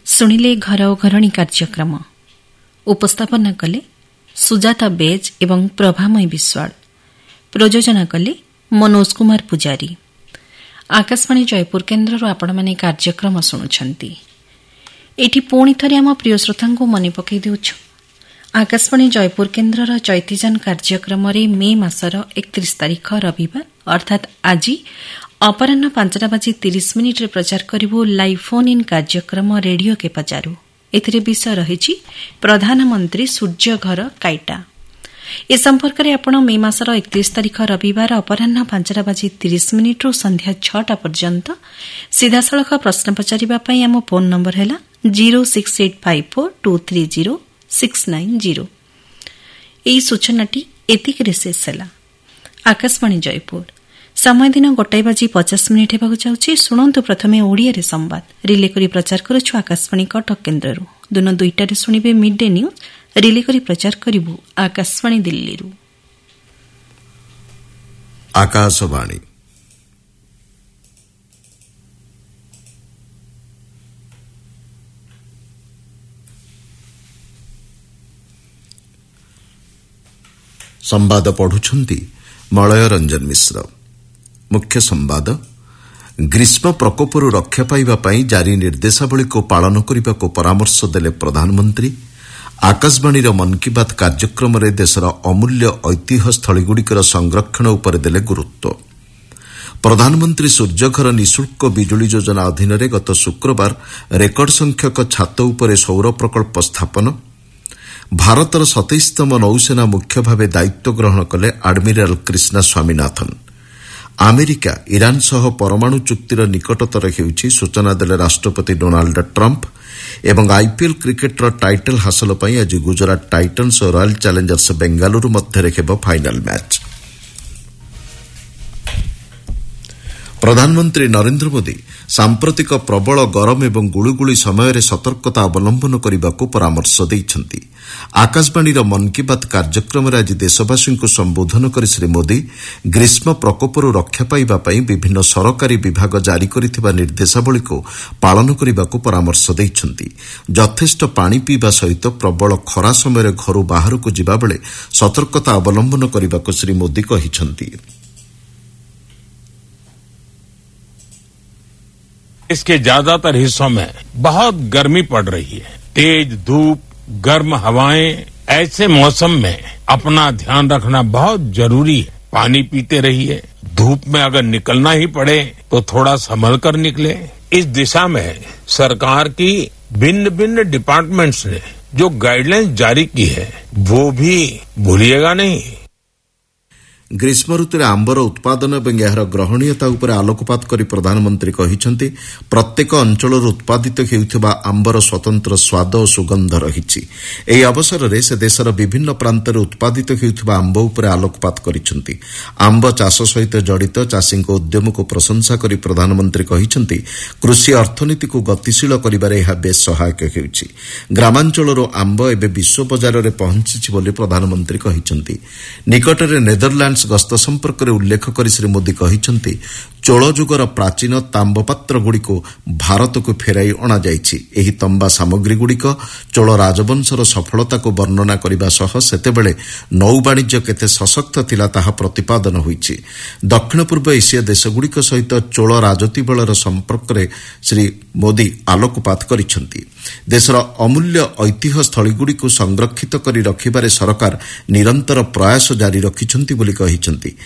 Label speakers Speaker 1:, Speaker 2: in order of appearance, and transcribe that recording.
Speaker 1: ଶୁଣିଲେ ଘର ଓ ଘରଣୀ କାର୍ଯ୍ୟକ୍ରମ ଉପସ୍ଥାପନା କଲେ ସୁଜାତା ବେଜ ଏବଂ ପ୍ରଭାମୟୀ ବିଶ୍ୱାଳ। ପ୍ରଯୋଜନା କଲେ ମନୋଜ କୁମାର ପୂଜାରୀ। ଆକାଶବାଣୀ ଜୟପୁର କେନ୍ଦ୍ରରୁ ଆପଣମାନେ କାର୍ଯ୍ୟକ୍ରମ ଶୁଣୁଛନ୍ତି। ଏଠି ପୁଣି ଥରେ ଆମ ପ୍ରିୟ ଶ୍ରୋତାଙ୍କୁ ମନେ ପକାଇ ଦେଉଛୁ, ଆକାଶବାଣୀ ଜୟପୁର କେନ୍ଦ୍ରର ଚୈତିଯାନ କାର୍ଯ୍ୟକ୍ରମରେ ମେ ମାସର 31 ତାରିଖ ରବିବାର ଅର୍ଥାତ୍ ଆଜି ଅପରାହ୍ନ 5:30 ପ୍ରଚାର କରିବୁ ଲାଇଭ୍ ଫୋନ୍ ଇନ୍ କାର୍ଯ୍ୟକ୍ରମ ରେଡିଓ କେ ପଚାରୁ। ଏଥିରେ ବିଷୟ ରହିଛି ପ୍ରଧାନମନ୍ତ୍ରୀ ସୂର୍ଯ୍ୟଘର କାଇଟା। ଏ ସମ୍ପର୍କରେ ଆପଣ ମେ ମାସର 31 ତାରିଖ ରବିବାର ଅପରାହ୍ନ 5:30 ସନ୍ଧ୍ୟା 6ଟା ପର୍ଯ୍ୟନ୍ତ ସିଧାସଳଖ ପ୍ରଶ୍ନ ପଚାରିବା ପାଇଁ ଆମ ଫୋନ୍ ନମ୍ବର ହେଲା 06854230690। ଏହି ସୂଚନାଟି ଏତିକିରେ ଶେଷ ହେଲା। ଆକାଶବାଣୀ ଜୟପୁର ସମୟ ଦିନ 1:50 ହେବାକୁ ଯାଉଛି। ଶୁଣନ୍ତୁ ପ୍ରଥମେ ଓଡ଼ିଆରେ ସମ୍ବାଦ ରିଲେ କରି ପ୍ରଚାର କରୁଛୁ ଆକାଶବାଣୀ କଟକ କେନ୍ଦ୍ରରୁ। ଦିନ 2ଟାରେ ଶୁଣିବେ ମିଡ୍ ଡେ ନ୍ୟୁଜ୍ ରିଲେ କରି ପ୍ରଚାର କରିବୁ ଆକାଶବାଣୀ ଦିଲ୍ଲୀରୁ।
Speaker 2: ଆକାଶବାଣୀ ସମ୍ବାଦ ପଢୁଛନ୍ତି ମଳୟ ରଞ୍ଜନ ମିଶ୍ର। ମୁଖ୍ୟ ସମ୍ବାଦ, ଗ୍ରୀଷ୍ମ ପ୍ରକୋପରୁ ରକ୍ଷା ପାଇବା ପାଇଁ ଜାରି ନିର୍ଦ୍ଦେଶାବଳୀକୁ ପାଳନ କରିବାକୁ ପରାମର୍ଶ ଦେଲେ ପ୍ରଧାନମନ୍ତ୍ରୀ। ଆକାଶବାଣୀର ମନ୍ କି ବାତ୍ କାର୍ଯ୍ୟକ୍ରମରେ ଦେଶର ଅମୂଲ୍ୟ ଐତିହ୍ୟସ୍ଥଳୀଗୁଡ଼ିକର ସଂରକ୍ଷଣ ଉପରେ ଦେଲେ ଗୁରୁତ୍ୱ। ପ୍ରଧାନମନ୍ତ୍ରୀ ସୂର୍ଯ୍ୟଘର ନିଃଶୁଳ୍କ ବିଜୁଳି ଯୋଜନା ଅଧୀନରେ ଗତ ଶୁକ୍ରବାର ରେକର୍ଡ ସଂଖ୍ୟକ ଛାତ ଉପରେ ସୌର ପ୍ରକଳ୍ପ ସ୍ଥାପନ। ଭାରତର 27ତମ ନୌସେନା ମୁଖ୍ୟ ଭାବେ ଦାୟିତ୍ୱ ଗ୍ରହଣ କଲେ admiral Krishna Swaminathan. America Iran ସହ ପରମାଣୁ ଚୁକ୍ତିର ନିକଟତର ହେଉଛି, ସୂଚନା ଦେଲେ ରାଷ୍ଟ୍ରପତି ଡୋନାଲ୍ଡ ଟ୍ରମ୍ପ। ଏବଂ ଆଇପିଏଲ୍ କ୍ରିକେଟର ଟାଇଟଲ ହାସଲ ପାଇଁ ଆଜି ଗୁଜରାଟ ଟାଇଟନ୍ସ ଓ ରୟାଲ ଚ୍ୟାଲେଞ୍ଜର୍ସ ବେଙ୍ଗାଲୁରୁ ମଧ୍ୟରେ ହେବ ଫାଇନାଲ ମ୍ୟାଚ୍। ପ୍ରଧାନମନ୍ତ୍ରୀ ନରେନ୍ଦ୍ର ମୋଦି ସାମ୍ପ୍ରତିକ ପ୍ରବଳ ଗରମ ଏବଂ ଗୁଳୁଗୁଳି ସମୟରେ ସତର୍କତା ଅବଲମ୍ବନ କରିବାକୁ ପରାମର୍ଶ ଦେଇଛନ୍ତି। ଆକାଶବାଣୀର ମନ୍ କି ବାତ୍ କାର୍ଯ୍ୟକ୍ରମରେ ଆଜି ଦେଶବାସୀଙ୍କୁ ସମ୍ବୋଧନ କରି ଶ୍ରୀ ମୋଦି ଗ୍ରୀଷ୍ମ ପ୍ରକୋପରୁ ରକ୍ଷା ପାଇବା ପାଇଁ ବିଭିନ୍ନ ସରକାରୀ ବିଭାଗ ଜାରି କରିଥିବା ନିର୍ଦ୍ଦେଶାବଳୀକୁ ପାଳନ କରିବାକୁ ପରାମର୍ଶ ଦେଇଛନ୍ତି। ଯଥେଷ୍ଟ ପାଣି ପିଇବା ସହିତ ପ୍ରବଳ ଖରା ସମୟରେ ଘରୁ ବାହାରକୁ ଯିବାବେଳେ ସତର୍କତା ଅବଲମ୍ବନ କରିବାକୁ ଶ୍ରୀ ମୋଦି କହିଛନ୍ତି।
Speaker 3: इसके ज्यादातर हिस्सों में बहुत गर्मी पड़ रही है। तेज धूप, गर्म हवाएं, ऐसे मौसम में अपना ध्यान रखना बहुत जरूरी है। पानी पीते रहिए। धूप में अगर निकलना ही पड़े तो थोड़ा संभल कर निकले। इस दिशा में सरकार की भिन्न भिन्न डिपार्टमेंट्स ने जो गाइडलाइंस जारी की है वो भी भूलिएगा नहीं।
Speaker 2: ଗ୍ରୀଷ୍ମ ଋତୁରେ ଆମ୍ବର ଉତ୍ପାଦନ ଏବଂ ଏହାର ଗ୍ରହଣୀୟତା ଉପରେ ଆଲୋକପାତ କରି ପ୍ରଧାନମନ୍ତ୍ରୀ କହିଛନ୍ତି, ପ୍ରତ୍ୟେକ ଅଞ୍ଚଳରୁ ଉତ୍ପାଦିତ ହେଉଥିବା ଆମ୍ବର ସ୍ୱତନ୍ତ୍ର ସ୍ୱାଦ ଓ ସୁଗନ୍ଧ ରହିଛି। ଏହି ଅବସରରେ ସେ ଦେଶର ବିଭିନ୍ନ ପ୍ରାନ୍ତରେ ଉତ୍ପାଦିତ ହେଉଥିବା ଆମ୍ବ ଉପରେ ଆଲୋକପାତ କରିଛନ୍ତି। ଆମ୍ବ ଚାଷ ସହିତ ଜଡ଼ିତ ଚାଷୀଙ୍କ ଉଦ୍ୟମକୁ ପ୍ରଶଂସା କରି ପ୍ରଧାନମନ୍ତ୍ରୀ କହିଛନ୍ତି, କୃଷି ଅର୍ଥନୀତିକୁ ଗତିଶୀଳ କରିବାରେ ଏହା ବେଶ୍ ସହାୟକ ହେଉଛି। ଗ୍ରାମାଞ୍ଚଳରୁ ଆମ୍ବ ଏବେ ବିଶ୍ୱ ବଜାରରେ ପହଞ୍ଚିଛି ବୋଲି ପ୍ରଧାନମନ୍ତ୍ରୀ କହିଛନ୍ତି। ନିକଟରେ ନେଦରଲ୍ୟାଣ୍ଡ ଗସ୍ତ ସମ୍ପର୍କରେ ଉଲ୍ଲେଖ କରି ଶ୍ରୀ ମୋଦି କହିଛନ୍ତି, ଚୋଳ ଯୁଗର ପ୍ରାଚୀନ ତାମ୍ବପାତ୍ରଗୁଡ଼ିକୁ ଭାରତକୁ ଫେରାଇ ଅଣାଯାଇଛି। ଏହି ତମ୍ବା ସାମଗ୍ରୀଗୁଡ଼ିକ ଚୋଳ ରାଜବଂଶର ସଫଳତାକୁ ବର୍ଣ୍ଣନା କରିବା ସହ ସେତେବେଳେ ନୌବାଣିଜ୍ୟ କେତେ ସଶକ୍ତ ଥିଲା ତାହା ପ୍ରତିପାଦନ ହୋଇଛି। ଦକ୍ଷିଣ ପୂର୍ବ ଏସୀୟ ଦେଶଗୁଡ଼ିକ ସହିତ ଚୋଳ ରାଜତୀ ବଳର ସମ୍ପର୍କରେ ଶ୍ରୀ ମୋଦି ଆଲୋକପାତ କରିଛନ୍ତି। ଦେଶର ଅମୂଲ୍ୟ ଐତିହ୍ୟସ୍ଥଳୀଗୁଡ଼ିକୁ ସଂରକ୍ଷିତ କରି ରଖିବାରେ ସରକାର ନିରନ୍ତର ପ୍ରୟାସ ଜାରି ରଖିଛନ୍ତି ବୋଲି କହିଛନ୍ତି।